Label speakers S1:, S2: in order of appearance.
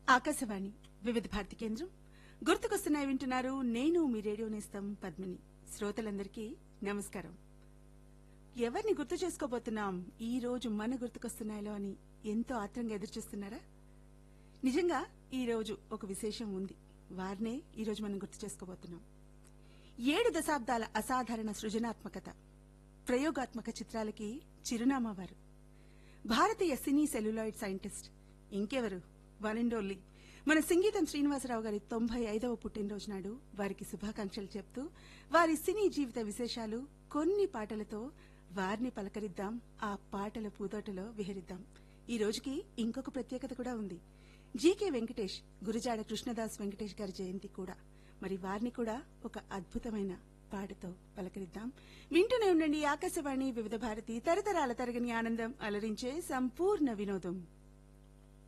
S1: ఆకాశవాణి వివిధ భారతి కేంద్రం గుర్తుకొస్తున్నాయి వింటున్నారు. నేను మీ రేడియో నేస్తం పద్మిని. శ్రోతలందరికీ నమస్కారం. ఎవరిని గుర్తు చేసుకోబోతున్నాం ఈ రోజు మన గుర్తుకొస్తున్నాయిలో అని ఎంతో ఆత్రంగా ఎదురుచూస్తున్నారా? నిజంగా ఈ రోజు ఒక విశేషం ఉంది. వారినే ఈ రోజు మనం గుర్తు చేసుకోబోతున్నాం. 7 దశాబ్దాల అసాధారణ సృజనాత్మకత, ప్రయోగాత్మక చిత్రాలకి చిరునామా వారు. భారతీయ సినీ సెల్యులాయిడ్ సైంటిస్ట్ ఇంకెవరు, వన్ అండ్ ఓన్లీ మన సంగీతం శ్రీనివాసరావు గారి 95వ పుట్టినరోజు నాడు వారికి శుభాకాంక్షలు చెప్తూ వారి సినీ జీవిత విశేషాలు కొన్ని పాటలతో వారిని పలకరిద్దాం, ఆ పాటల పూదోటలో విహరిద్దాం. ఈ రోజుకి ఇంకొక ప్రత్యేకత కూడా ఉంది. జీకే వెంకటేష్, గురజాడ కృష్ణదాస్ వెంకటేష్ గారి జయంతి కూడా. మరి వారిని కూడా ఒక అద్భుతమైన పాటతో పలకరిద్దాం. వింటూనే ఉండండి ఆకాశవాణి వివిధ భారతి, తరతరాల తరగని ఆనందం, అలరించే సంపూర్ణ వినోదం.